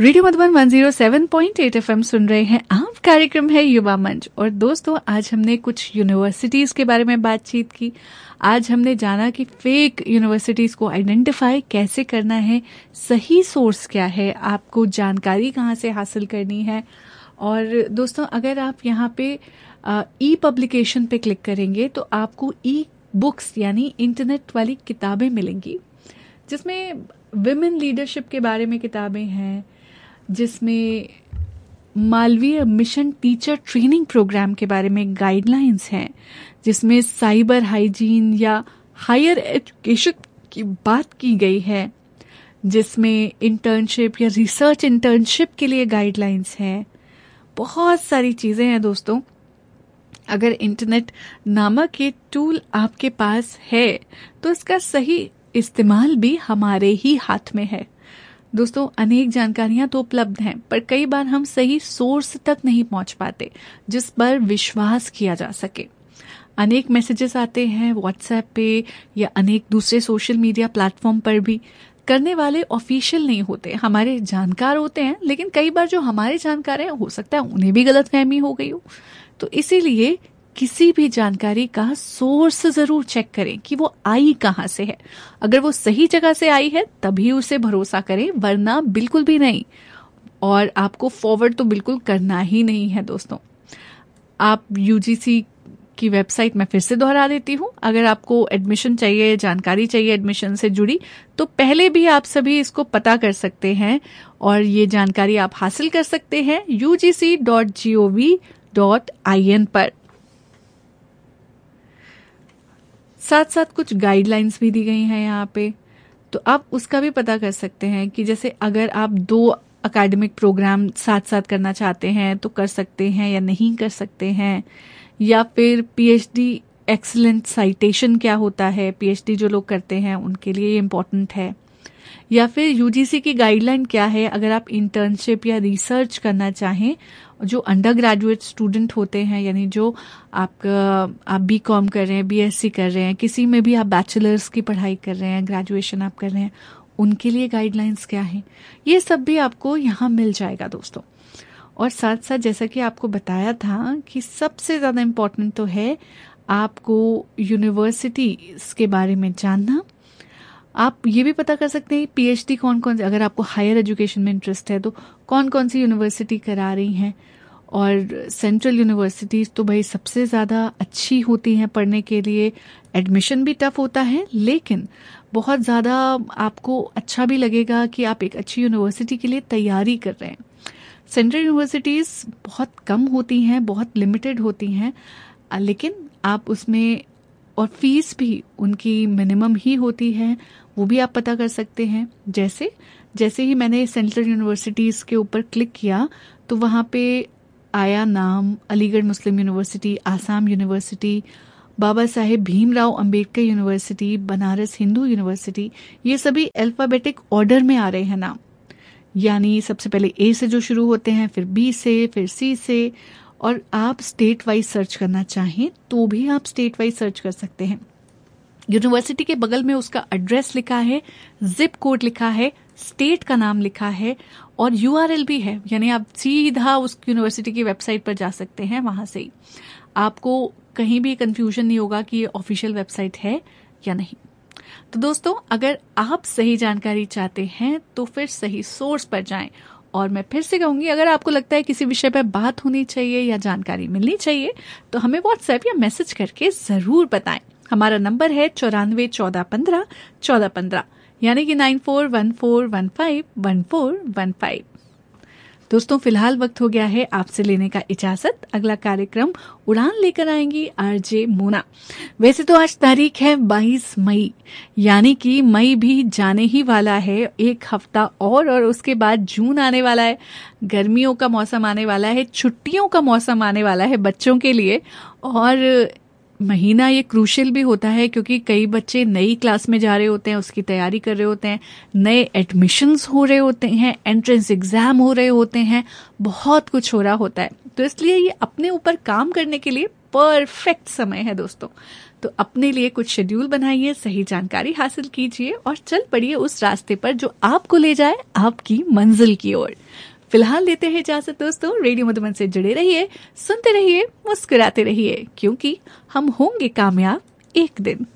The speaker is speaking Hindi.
रेडियो मधुबन 107.8 एफएम सुन रहे हैं आप। कार्यक्रम है युवा मंच। और दोस्तों, आज हमने कुछ यूनिवर्सिटीज के बारे में बातचीत की। आज हमने जाना कि फेक यूनिवर्सिटीज को आइडेंटिफाई कैसे करना है, सही सोर्स क्या है, आपको जानकारी कहाँ से हासिल करनी है। और दोस्तों, अगर आप यहाँ पे ई पब्लिकेशन पे क्लिक करेंगे तो आपको ई बुक्स यानी इंटरनेट वाली किताबें मिलेंगी, जिसमें विमेन लीडरशिप के बारे में किताबें हैं, जिसमें Malviya mission teacher training programme के बारे में गाइडलाइंस हैं, जिसमें साइबर हाइजीन या हायर एजुकेशन की बात की गई है, जिसमें इंटर्नशिप या रिसर्च इंटर्नशिप के लिए गाइडलाइंस हैं। बहुत सारी चीज़ें हैं दोस्तों। अगर इंटरनेट नामक ये टूल आपके पास है तो इसका सही इस्तेमाल भी हमारे ही हाथ में है। दोस्तों, अनेक जानकारियां तो उपलब्ध हैं, पर कई बार हम सही सोर्स तक नहीं पहुंच पाते जिस पर विश्वास किया जा सके। अनेक मैसेजेस आते हैं व्हाट्सएप पे या अनेक दूसरे सोशल मीडिया प्लेटफॉर्म पर भी। करने वाले ऑफिशियल नहीं होते, हमारे जानकार होते हैं, लेकिन कई बार जो हमारे जानकार हैं हो सकता है उन्हें भी गलतफहमी हो गई हो। तो इसीलिए किसी भी जानकारी का सोर्स जरूर चेक करें कि वो आई कहाँ से है। अगर वो सही जगह से आई है तभी उसे भरोसा करें, वरना बिल्कुल भी नहीं। और आपको फॉरवर्ड तो बिल्कुल करना ही नहीं है दोस्तों। आप यूजीसी की वेबसाइट मैं फिर से दोहरा देती हूँ। अगर आपको एडमिशन चाहिए, जानकारी चाहिए एडमिशन से जुड़ी, तो पहले भी आप सभी इसको पता कर सकते हैं और ये जानकारी आप हासिल कर सकते हैं ugc.gov.in पर। साथ साथ कुछ गाइडलाइंस भी दी गई हैं यहाँ पे, तो आप उसका भी पता कर सकते हैं कि जैसे अगर आप 2 एकेडमिक प्रोग्राम साथ साथ करना चाहते हैं तो कर सकते हैं या नहीं कर सकते हैं। या फिर पीएचडी एक्सीलेंट साइटेशन क्या होता है, पीएचडी जो लोग करते हैं उनके लिए ये इम्पोर्टेंट है। या फिर यूजीसी की गाइडलाइन क्या है अगर आप इंटर्नशिप या रिसर्च करना चाहें। जो अंडर ग्रेजुएट स्टूडेंट होते हैं, यानी जो आप बीकॉम कर रहे हैं, बीएससी कर रहे हैं, किसी में भी आप बैचलर्स की पढ़ाई कर रहे हैं, ग्रेजुएशन आप कर रहे हैं, उनके लिए गाइडलाइंस क्या है, ये सब भी आपको यहाँ मिल जाएगा दोस्तों। और साथ साथ जैसा कि आपको बताया था कि सबसे ज़्यादा इम्पोर्टेंट तो है आपको यूनिवर्सिटीज़ के बारे में जानना। आप ये भी पता कर सकते हैं पीएचडी कौन कौन, अगर आपको हायर एजुकेशन में इंटरेस्ट है तो कौन कौन सी यूनिवर्सिटी करा रही हैं। और सेंट्रल यूनिवर्सिटीज़ तो भाई सबसे ज़्यादा अच्छी होती हैं पढ़ने के लिए। एडमिशन भी टफ होता है, लेकिन बहुत ज़्यादा आपको अच्छा भी लगेगा कि आप एक अच्छी यूनिवर्सिटी के लिए तैयारी कर रहे हैं। सेंट्रल यूनिवर्सिटीज़ बहुत कम होती हैं, बहुत लिमिटेड होती हैं, लेकिन आप उसमें, और फीस भी उनकी मिनिमम ही होती है, वो भी आप पता कर सकते हैं। जैसे ही मैंने सेंट्रल यूनिवर्सिटीज़ के ऊपर क्लिक किया तो वहाँ पे आया नाम अलीगढ़ मुस्लिम university, Assam university, Baba Saheb Bhimrao Ambedkar university, Banaras Hindu university. ये सभी अल्फाबेटिक ऑर्डर में आ रहे हैं नाम, यानी सबसे पहले ए से जो शुरू होते हैं, फिर बी से, फिर सी से। और आप स्टेट वाइज सर्च करना चाहें तो भी आप स्टेट वाइज सर्च कर सकते हैं। यूनिवर्सिटी के बगल में उसका एड्रेस लिखा है, जिप कोड लिखा है, स्टेट का नाम लिखा है और यूआरएल भी है, यानी आप सीधा उस यूनिवर्सिटी की वेबसाइट पर जा सकते हैं। वहां से ही आपको कहीं भी कंफ्यूजन नहीं होगा कि ये ऑफिशियल वेबसाइट है या नहीं। तो दोस्तों, अगर आप सही जानकारी चाहते हैं तो फिर सही सोर्स पर जाएं। और मैं फिर से कहूंगी, अगर आपको लगता है किसी विषय पर बात होनी चाहिए या जानकारी मिलनी चाहिए तो हमें व्हाट्सएप या मैसेज करके जरूर बताएं। हमारा नंबर है 9414151415, यानी कि 9414151415। दोस्तों, फिलहाल वक्त हो गया है आपसे लेने का इजाजत। अगला कार्यक्रम उड़ान लेकर आएंगी आरजे मोना। वैसे तो आज तारीख है 22 मई, यानी कि मई भी जाने ही वाला है, एक हफ्ता और उसके बाद जून आने वाला है, गर्मियों का मौसम आने वाला है, छुट्टियों का मौसम आने वाला है बच्चों के लिए। और महीना ये क्रूशियल भी होता है क्योंकि कई बच्चे नई क्लास में जा रहे होते हैं, उसकी तैयारी कर रहे होते हैं, नए एडमिशन्स हो रहे होते हैं, एंट्रेंस एग्जाम हो रहे होते हैं, बहुत कुछ हो रहा होता है। तो इसलिए ये अपने ऊपर काम करने के लिए परफेक्ट समय है दोस्तों। तो अपने लिए कुछ शेड्यूल बनाइए, सही जानकारी हासिल कीजिए और चल पड़िए उस रास्ते पर जो आपको ले जाए आपकी मंजिल की ओर। फिलहाल लेते हैं इजाजत दोस्तों। रेडियो मधुबन से जुड़े रहिए, सुनते रहिए, मुस्कुराते रहिए, क्योंकि हम होंगे कामयाब एक दिन।